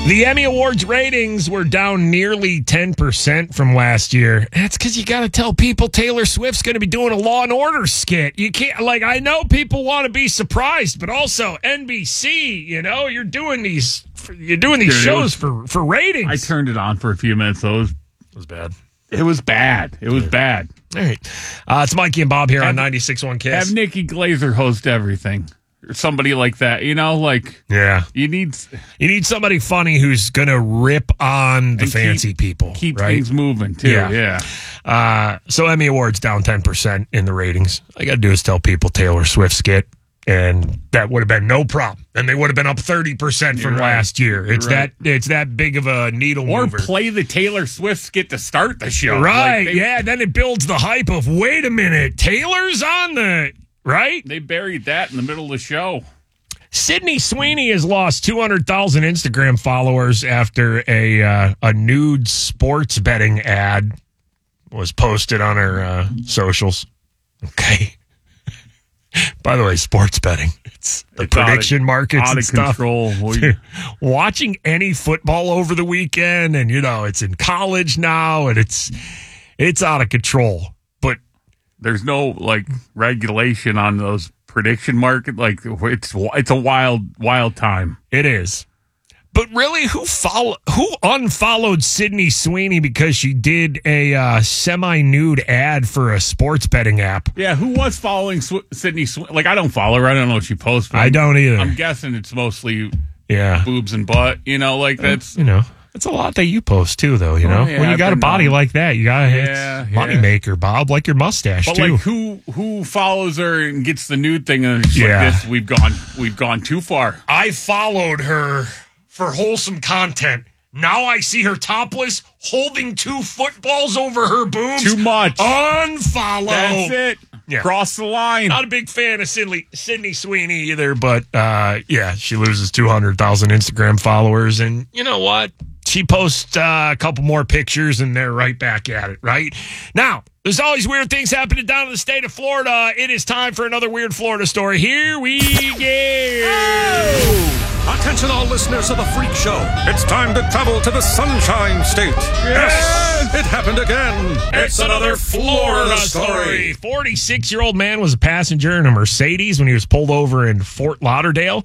The Emmy Awards ratings were down nearly 10% from last year. That's because you got to tell people Taylor Swift's going to be doing a Law and Order skit. You can't, I know people want to be surprised, but also NBC, you're doing these shows for ratings. I turned it on for a few minutes, though. It was bad. It was bad. It was bad. All right. It's Mikey and Bob here on 96.1 KISS. Have Nikki Glazer host everything. Or somebody like that, Yeah. You need somebody funny who's going to rip on the fancy people. Keep right? things moving, too. Yeah. So Emmy Awards down 10% in the ratings. All you got to do is tell people Taylor Swift skit, and that would have been no problem. And they would have been up 30% from last year. It's that big of a needle mover. Or play the Taylor Swift skit to start the show. Right, then it builds the hype of, wait a minute, Taylor's on the... Right? They buried that in the middle of the show. Sydney Sweeney has lost 200,000 Instagram followers after a nude sports betting ad was posted on her socials. Okay. By the way, sports betting. It's prediction markets and stuff. Control. Watching any football over the weekend, and it's in college now, and it's out of control. But there's no regulation on those prediction market. It's a wild time. It is. But really, who unfollowed Sydney Sweeney because she did a semi-nude ad for a sports betting app? Yeah, who was following Sydney Sweeney? I don't follow her. I don't know what she posts. I don't either. I'm guessing it's mostly boobs and butt. That's It's a lot that you post too, though. Yeah, when you got a body like that, you got it's moneymaker, Bob, like your mustache but too. Who follows her and gets the nude thing? And it's like this, we've gone too far. I followed her for wholesome content. Now I see her topless, holding 2 footballs over her boobs. Too much. Unfollow. That's it. Yeah. Cross the line. Not a big fan of Sydney Sweeney either, but she loses 200,000 Instagram followers, and you know what? She posts a couple more pictures, and they're right back at it, right? Now, there's always weird things happening down in the state of Florida. It is time for another weird Florida story. Here we go. Oh! Attention all listeners of The Freak Show. It's time to travel to the Sunshine State. Yes! It happened again. It's another Florida story. 46-year-old man was a passenger in a Mercedes when he was pulled over in Fort Lauderdale.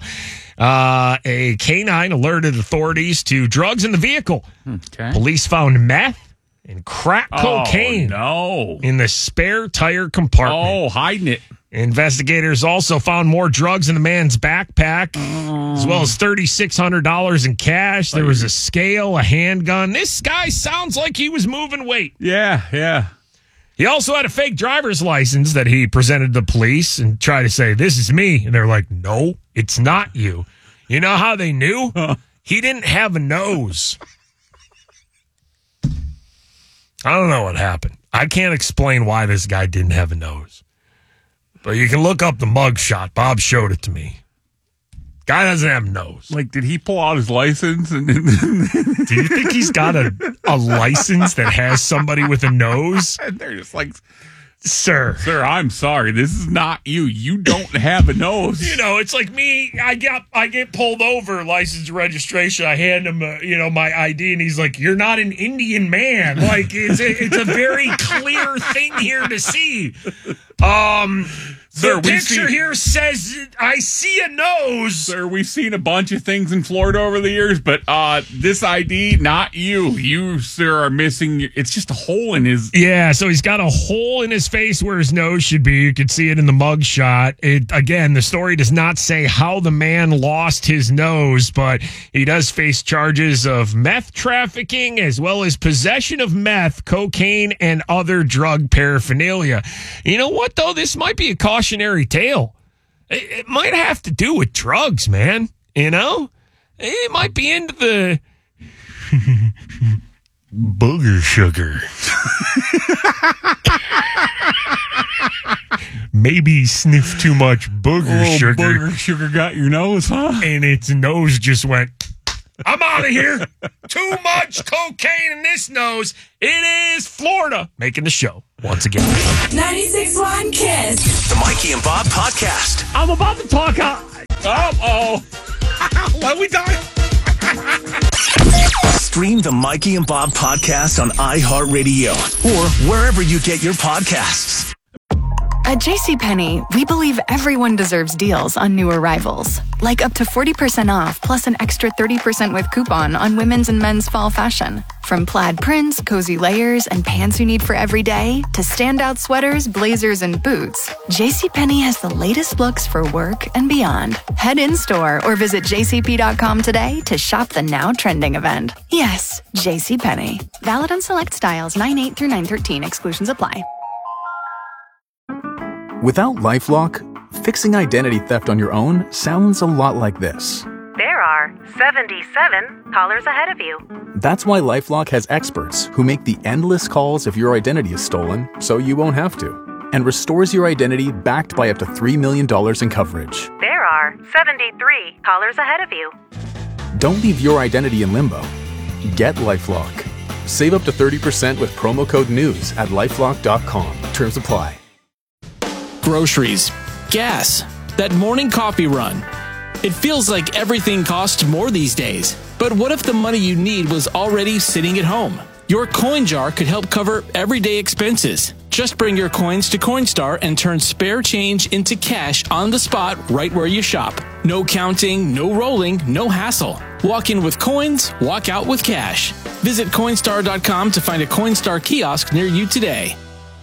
A canine alerted authorities to drugs in the vehicle. Okay. Police found meth and crack cocaine in the spare tire compartment. Oh, hiding it. Investigators also found more drugs in the man's backpack, as well as $3,600 in cash. There was a scale, a handgun. This guy sounds like he was moving weight. Yeah. He also had a fake driver's license that he presented to the police and tried to say, this is me. And they're like, no, it's not you. You know how they knew? He didn't have a nose. I don't know what happened. I can't explain why this guy didn't have a nose. But you can look up the mug shot. Bob showed it to me. Guy doesn't have a nose. Did he pull out his license? Do you think he's got a license that has somebody with a nose? And they're just like, Sir, I'm sorry. This is not you. You don't have a nose. It's like me. I get pulled over, license registration. I hand him, my ID, and he's like, "You're not an Indian man." It's a very clear thing here to see. The picture here says, I see a nose. Sir, we've seen a bunch of things in Florida over the years, but this ID, not you. You, sir, are missing. It's just a hole in his... Yeah, so he's got a hole in his face where his nose should be. You can see it in the mug shot. Again, the story does not say how the man lost his nose, but he does face charges of meth trafficking as well as possession of meth, cocaine, and other drug paraphernalia. You know what, though? This might be a cautionary tale. It might have to do with drugs, man. It might be into the booger sugar. Maybe sniffed too much booger sugar. Booger sugar got your nose, huh? And its nose just went, I'm out of here. Too much cocaine in this nose. It is Florida making the show once again. 96.1 KISS. The Mikey and Bob Podcast. I'm about to talk. What are we talking? Stream the Mikey and Bob podcast on iHeartRadio or wherever you get your podcasts. At JCPenney, we believe everyone deserves deals on new arrivals. Like up to 40% off plus an extra 30% with coupon on women's and men's fall fashion. From plaid prints, cozy layers, and pants you need for every day to standout sweaters, blazers, and boots, JCPenney has the latest looks for work and beyond. Head in-store or visit jcp.com today to shop the now trending event. Yes, JCPenney. Valid on select styles 9/8 through 9/13. Exclusions apply. Without LifeLock, fixing identity theft on your own sounds a lot like this. There are 77 callers ahead of you. That's why LifeLock has experts who make the endless calls if your identity is stolen, so you won't have to, and restores your identity backed by up to $3 million in coverage. There are 73 callers ahead of you. Don't leave your identity in limbo. Get LifeLock. Save up to 30% with promo code NEWS at LifeLock.com. Terms apply. Groceries, gas, that morning coffee run. It feels like everything costs more these days. But what if the money you need was already sitting at home? Your coin jar could help cover everyday expenses. Just bring your coins to Coinstar and turn spare change into cash on the spot right where you shop. No counting, no rolling, no hassle. Walk in with coins, walk out with cash. Visit Coinstar.com to find a Coinstar kiosk near you today.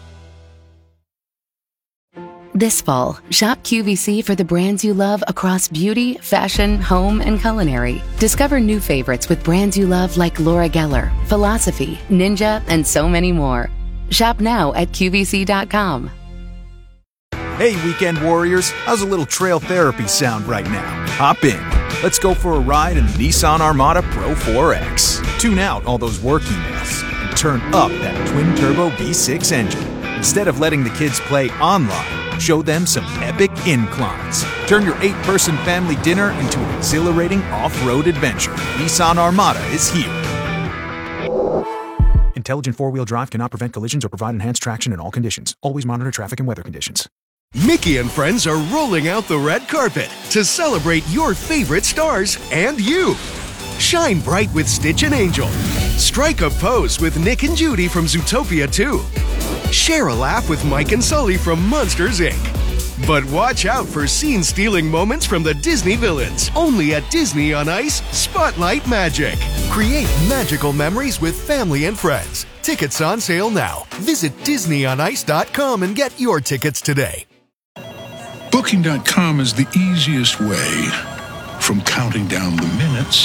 This fall, shop QVC for the brands you love across beauty, fashion, home, and culinary. Discover new favorites with brands you love like Laura Geller, Philosophy, Ninja, and so many more. Shop now at QVC.com. Hey, weekend warriors, how's a little trail therapy sound right now? Hop in. Let's go for a ride in the Nissan Armada Pro 4X. Tune out all those work emails and turn up that twin-turbo V6 engine. Instead of letting the kids play online, show them some epic inclines. Turn your 8-person family dinner into an exhilarating off-road adventure. Nissan Armada is here. Intelligent four-wheel drive cannot prevent collisions or provide enhanced traction in all conditions. Always monitor traffic and weather conditions. Mickey and friends are rolling out the red carpet to celebrate your favorite stars and you. Shine bright with Stitch and Angel. Strike a pose with Nick and Judy from Zootopia 2. Share a laugh with Mike and Sully from Monsters, Inc. But watch out for scene-stealing moments from the Disney villains. Only at Disney on Ice, Spotlight Magic. Create magical memories with family and friends. Tickets on sale now. Visit DisneyOnIce.com and get your tickets today. Booking.com is the easiest way from counting down the minutes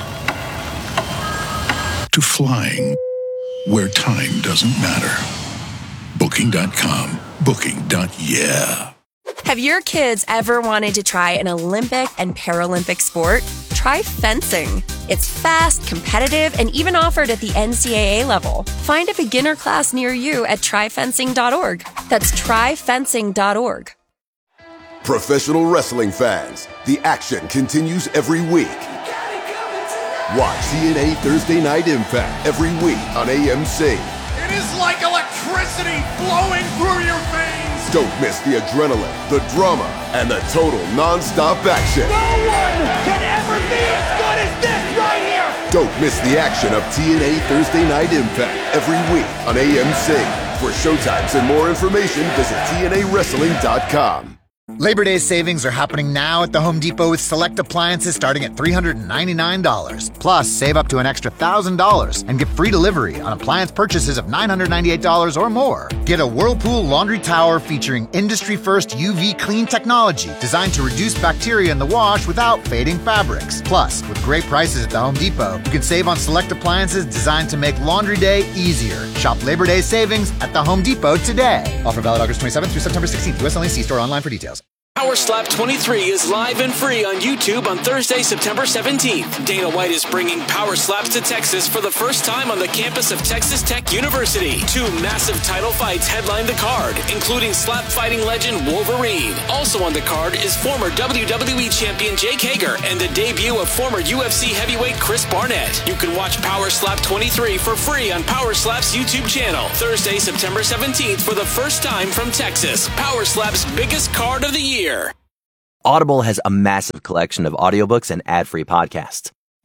to flying where time doesn't matter. Booking.com. Booking.yeah. Have your kids ever wanted to try an Olympic and Paralympic sport? Try fencing. It's fast, competitive, and even offered at the NCAA level. Find a beginner class near you at tryfencing.org. That's tryfencing.org. Professional wrestling fans, the action continues every week. Watch TNA Thursday Night Impact every week on AMC. It is like electricity flowing through your veins. Don't miss the adrenaline, the drama, and the total non-stop action. No one can ever be as good as this right here. Don't miss the action of TNA Thursday Night Impact every week on AMC. For showtimes and more information, visit TNAWrestling.com. Labor Day savings are happening now at the Home Depot with select appliances starting at $399. Plus, save up to an extra $1,000 and get free delivery on appliance purchases of $998 or more. Get a Whirlpool laundry tower featuring industry-first UV clean technology designed to reduce bacteria in the wash without fading fabrics. Plus, with great prices at the Home Depot, you can save on select appliances designed to make laundry day easier. Shop Labor Day savings at the Home Depot today. Offer valid August 27th through September 16th. US only. See store online for details. Power Slap 23 is live and free on YouTube on Thursday, September 17th. Dana White is bringing Power Slaps to Texas for the first time on the campus of Texas Tech University. 2 massive title fights headline the card, including slap fighting legend Wolverine. Also on the card is former WWE champion Jake Hager and the debut of former UFC heavyweight Chris Barnett. You can watch Power Slap 23 for free on Power Slap's YouTube channel. Thursday, September 17th for the first time from Texas. Power Slap's biggest card of the year. Audible has a massive collection of audiobooks and ad-free podcasts.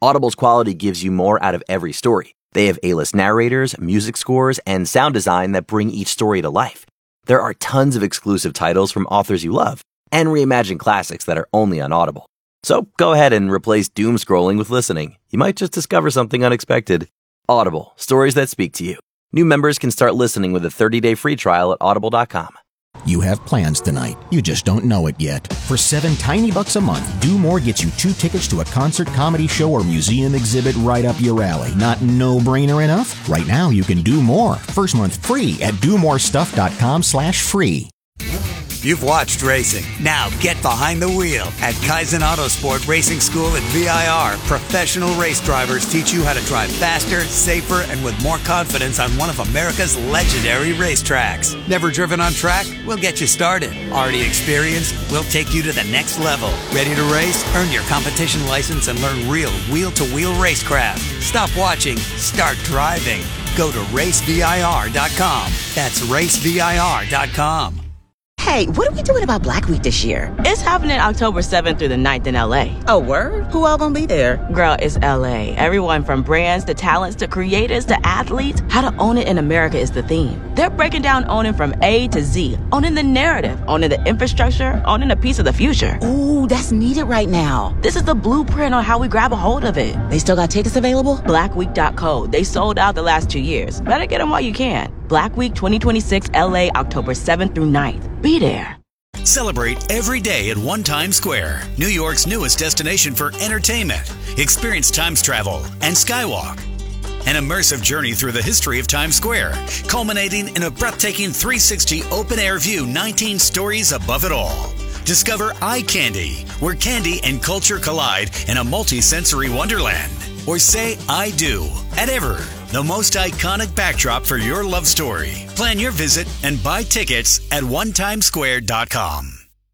Audible's quality gives you more out of every story. They have A-list narrators, music scores, and sound design that bring each story to life. There are tons of exclusive titles from authors you love, and reimagined classics that are only on Audible. So go ahead and replace doom scrolling with listening. You might just discover something unexpected. Audible, stories that speak to you. New members can start listening with a 30-day free trial at audible.com. You have plans tonight. You just don't know it yet. For $7 tiny bucks a month, Do More gets you 2 tickets to a concert, comedy show, or museum exhibit right up your alley. Not no-brainer enough? Right now, you can do more. First month free at domorestuff.com/free. You've watched racing. Now get behind the wheel. At Kaizen Autosport Racing School at VIR, professional race drivers teach you how to drive faster, safer, and with more confidence on one of America's legendary racetracks. Never driven on track? We'll get you started. Already experienced? We'll take you to the next level. Ready to race? Earn your competition license and learn real wheel-to-wheel racecraft. Stop watching. Start driving. Go to racevir.com. That's racevir.com. Hey, what are we doing about Black Week this year? It's happening October 7th through the 9th in LA. Oh, word? Who all gonna be there? Girl, it's LA. Everyone from brands to talents to creators to athletes. How to own it in America is the theme. They're breaking down owning from A to Z. Owning the narrative, owning the infrastructure, owning a piece of the future. Ooh, that's needed right now. This is the blueprint on how we grab a hold of it. They still got tickets available? Blackweek.co. They sold out the last 2 years. Better get them while you can. Black Week 2026 LA, October 7th through 9th. Be there. Celebrate every day at One Times Square, New York's newest destination for entertainment. Experience Times travel and Skywalk. An immersive journey through the history of Times Square, culminating in a breathtaking 360 open-air view 19 stories above it all. Discover Eye Candy, where candy and culture collide in a multi-sensory wonderland. Or say I do at Ever, the most iconic backdrop for your love story. Plan your visit and buy tickets at onetimesquare.com.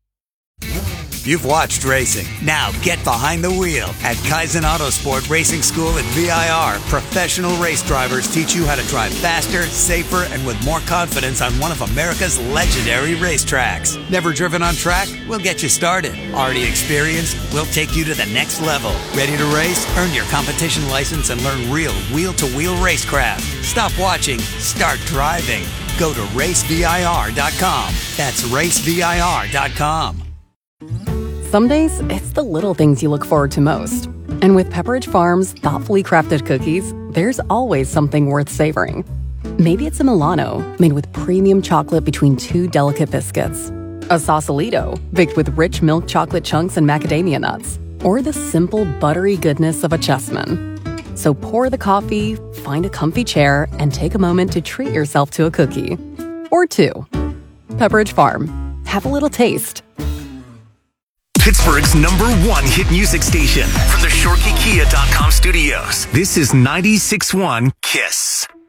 You've watched racing. Now get behind the wheel. At Kaizen Autosport Racing School at VIR, professional race drivers teach you how to drive faster, safer, and with more confidence on one of America's legendary racetracks. Never driven on track? We'll get you started. Already experienced? We'll take you to the next level. Ready to race? Earn your competition license and learn real wheel-to-wheel racecraft. Stop watching. Start driving. Go to racevir.com. That's racevir.com. Some days, it's the little things you look forward to most. And with Pepperidge Farm's thoughtfully crafted cookies, there's always something worth savoring. Maybe it's a Milano, made with premium chocolate between 2 delicate biscuits. A Sausalito, baked with rich milk chocolate chunks and macadamia nuts. Or the simple, buttery goodness of a Chessman. So pour the coffee, find a comfy chair, and take a moment to treat yourself to a cookie. Or 2. Pepperidge Farm. Have a little taste. Pittsburgh's #1 hit music station from the ShorkeyKia.com studios. This is 96.1 KISS.